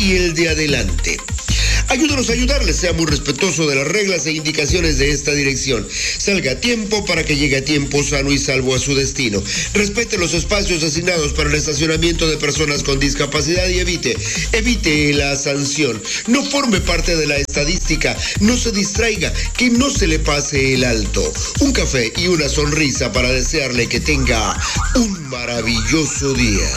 y el de adelante. Ayúdanos a ayudarle, sea muy respetuoso de las reglas e indicaciones de esta dirección. Salga a tiempo para que llegue a tiempo sano y salvo a su destino. Respete los espacios asignados para el estacionamiento de personas con discapacidad y evite la sanción. No forme parte de la estadística, no se distraiga, que no se le pase el alto. Un café y una sonrisa para desearle que tenga un maravilloso día.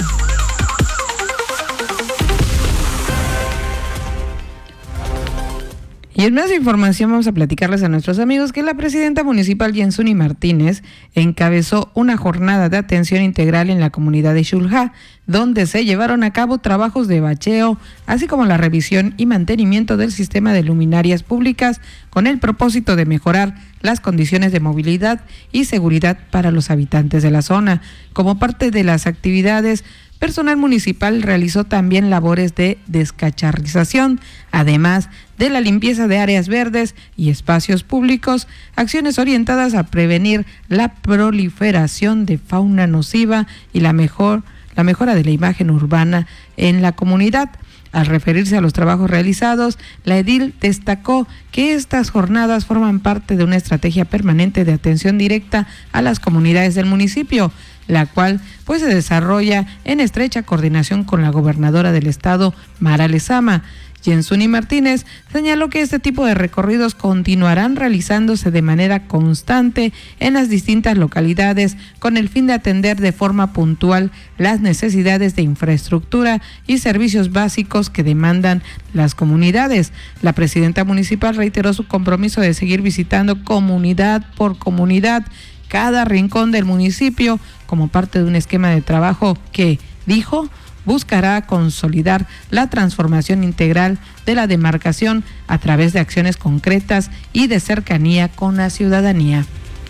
Y en más información vamos a platicarles a nuestros amigos que la presidenta municipal Yensuni Martínez encabezó una jornada de atención integral en la comunidad de Xulha, donde se llevaron a cabo trabajos de bacheo, así como la revisión y mantenimiento del sistema de luminarias públicas con el propósito de mejorar las condiciones de movilidad y seguridad para los habitantes de la zona. Como parte de las actividades, personal municipal realizó también labores de descacharrización, además de la limpieza de áreas verdes y espacios públicos, acciones orientadas a prevenir la proliferación de fauna nociva y la mejora de la imagen urbana en la comunidad. Al referirse a los trabajos realizados, la edil destacó que estas jornadas forman parte de una estrategia permanente de atención directa a las comunidades del municipio, la cual se desarrolla en estrecha coordinación con la gobernadora del estado, Mara Lezama. Yensuni Martínez señaló que este tipo de recorridos continuarán realizándose de manera constante en las distintas localidades con el fin de atender de forma puntual las necesidades de infraestructura y servicios básicos que demandan las comunidades. La presidenta municipal reiteró su compromiso de seguir visitando comunidad por comunidad cada rincón del municipio como parte de un esquema de trabajo que, dijo, buscará consolidar la transformación integral de la demarcación a través de acciones concretas y de cercanía con la ciudadanía.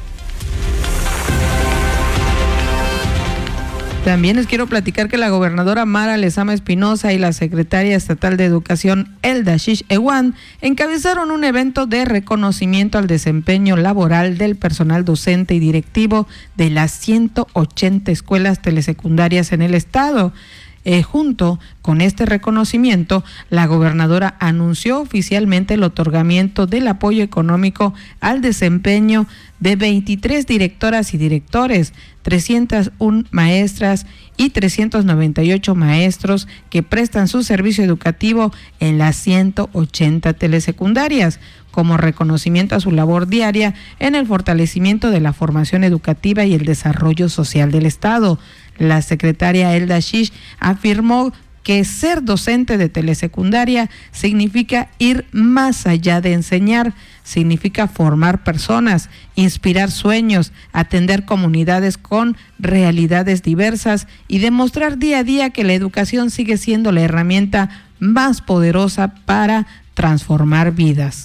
También les quiero platicar que la gobernadora Mara Lezama Espinosa y la secretaria estatal de Educación Elda Shish Ewan encabezaron un evento de reconocimiento al desempeño laboral del personal docente y directivo de las 180 escuelas telesecundarias en el estado. Junto con este reconocimiento, la gobernadora anunció oficialmente el otorgamiento del apoyo económico al desempeño de 23 directoras y directores, 301 maestras y 398 maestros que prestan su servicio educativo en las 180 telesecundarias, como reconocimiento a su labor diaria en el fortalecimiento de la formación educativa y el desarrollo social del Estado. La secretaria Elda Shish afirmó que ser docente de telesecundaria significa ir más allá de enseñar, significa formar personas, inspirar sueños, atender comunidades con realidades diversas y demostrar día a día que la educación sigue siendo la herramienta más poderosa para transformar vidas.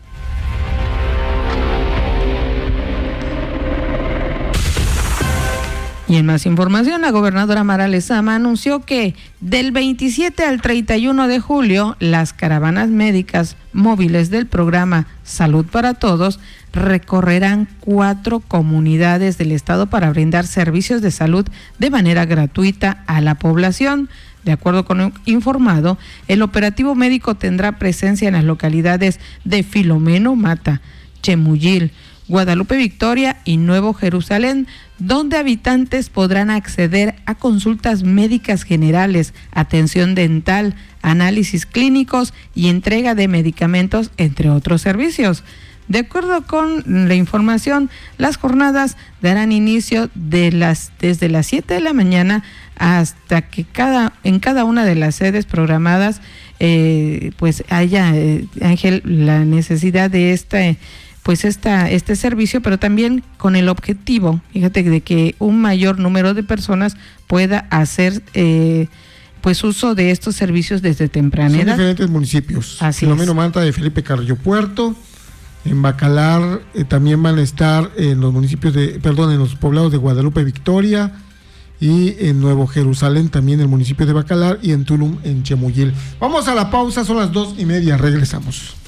Y en más información, la gobernadora Mara Lezama anunció que del 27 al 31 de julio, las caravanas médicas móviles del programa Salud para Todos recorrerán 4 comunidades del estado para brindar servicios de salud de manera gratuita a la población. De acuerdo con lo informado, el operativo médico tendrá presencia en las localidades de Filomeno Mata, Chemuyil, Guadalupe Victoria y Nuevo Jerusalén, donde habitantes podrán acceder a consultas médicas generales, atención dental, análisis clínicos y entrega de medicamentos, entre otros servicios. De acuerdo con la información, las jornadas darán inicio desde las 7 de la mañana hasta que en cada una de las sedes programadas haya, Ángel, la necesidad de este servicio, pero también con el objetivo, fíjate, de que un mayor número de personas pueda hacer uso de estos servicios desde temprana edad. Son diferentes municipios. Así Filomeno es. Mata de Felipe Carrillo Puerto, en Bacalar también van a estar en los en los poblados de Guadalupe Victoria y en Nuevo Jerusalén también el municipio de Bacalar y en Tulum en Chemuyil. Vamos a la pausa, son las 2:30, regresamos.